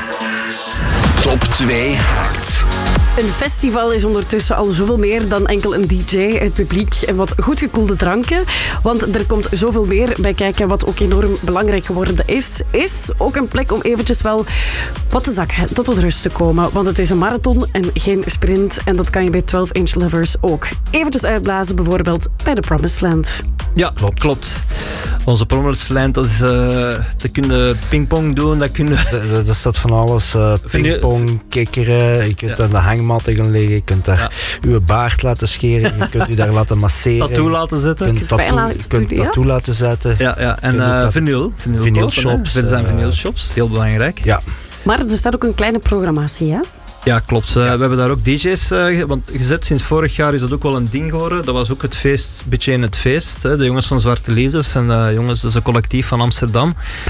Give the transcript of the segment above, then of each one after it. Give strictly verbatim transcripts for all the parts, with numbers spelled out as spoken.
Top twee haakt. Een festival is ondertussen al zoveel meer dan enkel een D J, het publiek en wat goed gekoelde dranken. Want er komt zoveel meer bij kijken. Wat ook enorm belangrijk geworden is, is ook een plek om eventjes wel wat te zakken, tot tot rust te komen. Want het is een marathon en geen sprint. En dat kan je bij twaalf inch Lovers ook. Eventjes uitblazen, bijvoorbeeld bij de Promised Land. Ja, klopt. klopt. Onze Promised Land, dat is... Uh, dat kun je pingpong doen, dat kun je... Dat staat van alles. Uh, pingpong, kikkeren, je kunt ja. aan de hangmatten gaan liggen, je kunt daar ja. je baard laten scheren, je kunt je daar laten masseren. Tattoo laten zetten. Je kunt tattoo, je kunt tattoo ja? laten zetten. Ja, ja. En uh, vinyl. Vinyl, vinyl shops. Er zijn vinyl shops, heel belangrijk. Ja. Maar er staat ook een kleine programmatie, hè? Ja, klopt. Ja. Uh, we hebben daar ook D J's uh, want gezet. Sinds vorig jaar is dat ook wel een ding geworden. Dat was ook het feest, een beetje in het feest. Hè. De jongens van Zwarte Liefdes en uh, jongens, dat is een collectief van Amsterdam.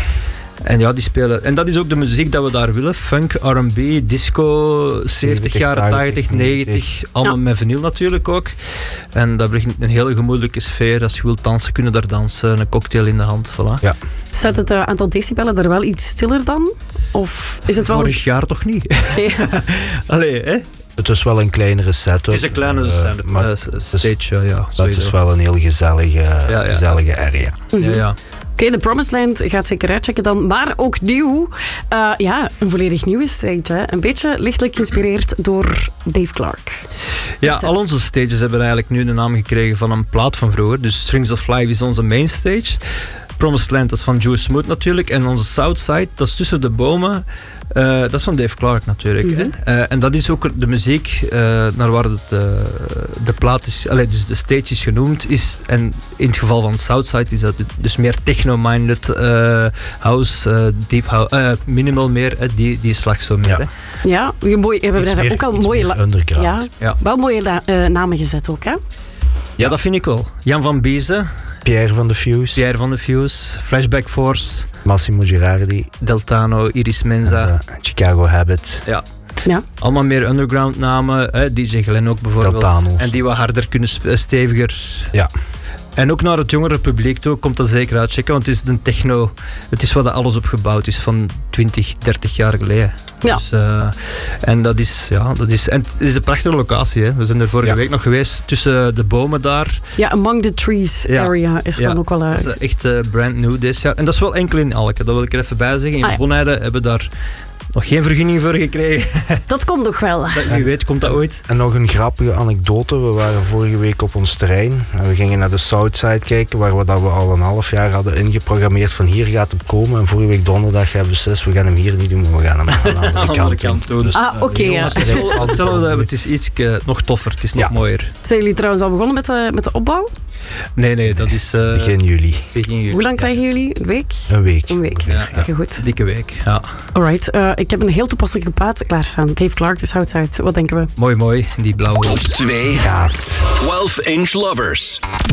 En ja, die spelen. En dat is ook de muziek dat we daar willen. Funk, R en B, disco, zeventig jaren, tachtig, negentig. Allemaal ja. met vinyl natuurlijk ook. En dat brengt een hele gemoedelijke sfeer. Als je wilt dansen, kunnen daar dansen. Een cocktail in de hand, voilà. Ja. Zet het uh, aantal decibellen er wel iets stiller dan? Of is het wel... Vorig jaar toch niet? Okay. Allee, hè? Het is wel een kleinere set. Het is een kleinere set, uh, maar uh, stage, ja. ja het is wel een heel gezellige, ja, ja. gezellige area. Mm-hmm. Ja, ja. Oké, okay, de Promised Land gaat zeker uitchecken dan. Maar ook nieuw. Uh, ja, een volledig nieuwe stage. Hè. Een beetje lichtelijk geïnspireerd door Dave Clark. Ja, Vertel. Al onze stages hebben eigenlijk nu de naam gekregen van een plaat van vroeger. Dus Strings of Life is onze main stage. Promised Land, dat is van Joe Smooth natuurlijk. En onze Southside, dat is tussen de bomen. Uh, dat is van Dave Clark natuurlijk. Mm-hmm. Hè? Uh, en dat is ook de muziek uh, naar waar het, uh, de plaat is, allez, dus de stage is genoemd. Is, en in het geval van Southside is dat dus meer techno-minded uh, house, uh, deep house, uh, minimal meer, uh, die, die slag zo meer. Ja, hè? ja we, mooi, we hebben daar ook al mooie, la- ja, ja. wel mooie la- uh, namen gezet ook, hè? Ja, ja, dat vind ik wel. Jan van Biezen. Pierre van de Fuse. Pierre van de Fuse. Flashback Force. Massimo Girardi. Deltano, Iris Menza. Menza Chicago Habit. Ja. Ja. Allemaal meer underground namen. Eh, D J Glenn ook bijvoorbeeld. Deltano's. En die wat harder kunnen, steviger. Ja. En ook naar het jongere publiek toe komt dat zeker uitchecken. Want het is een techno. Het is waar alles op gebouwd is van twintig, dertig jaar geleden. Ja. Dus, uh, en dat is, ja, dat is, en het is een prachtige locatie. Hè. We zijn er vorige ja. week nog geweest tussen de bomen daar. Ja, Among the Trees ja. area is ja. dan ook wel uh, dat is echt uh, brand new dit jaar. En dat is wel enkel in Alke, dat wil ik er even bij zeggen. In ah, ja. Bonheide hebben daar nog geen vergunning voor gekregen. Dat komt nog wel. Dat, wie weet komt dat ooit. En nog een grappige anekdote. We waren vorige week op ons terrein. En we gingen naar de Southside kijken, waar we, dat we al een half jaar hadden ingeprogrammeerd van hier gaat het komen. En vorige week donderdag hebben we beslist, we gaan hem hier niet doen, maar we gaan hem aan de andere, andere kant, kant doen. Dus, ah, oké. Okay, ja. Het is wel hetzelfde, het is iets uh, nog toffer, het is nog ja. mooier. Zijn jullie trouwens al begonnen met de, met de opbouw? Nee, nee, dat is... Uh, begin juli. Begin juli. Hoe lang krijgen jullie? Een week? Een week. Een week, ja, ja. Goed. Dikke week, ja. Alright, uh, ik heb een heel toepasselijke plaat klaarstaan. Dave Clark is Southside. Wat denken we? Mooi, mooi. Die blauwe. Top twee haast. twaalf inch Lovers.